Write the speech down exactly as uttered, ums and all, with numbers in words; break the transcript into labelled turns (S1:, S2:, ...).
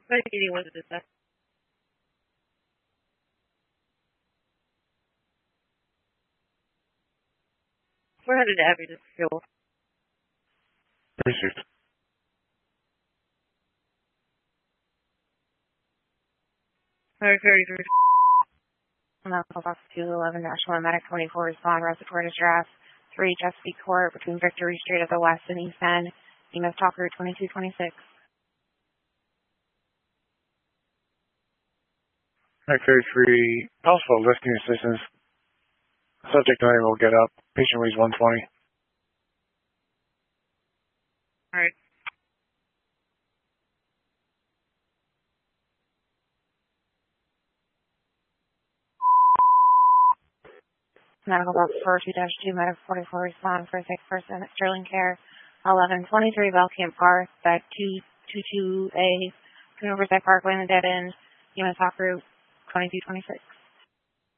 S1: What do you want to discuss? We're headed to Abbey to fuel.
S2: Received.
S1: Alright, thirty-three. Medical Box two eleven National Medic twenty-four respond respiratory distress. three Chesapeake Court between Victory Street at the west and east end. E M S Talker twenty-two twenty-six.
S2: Alright, thirty-three. Possible lifting assistance. Subject nine will get up. Patient weighs one twenty.
S1: Alright. Medical Box four two two Medic forty-four respond for a sick person at Sterling Care eleven twenty-three Bellcamp Park, back two twenty-two A, Riverside Parkway in the dead end. E M S Talker twenty-two twenty-six.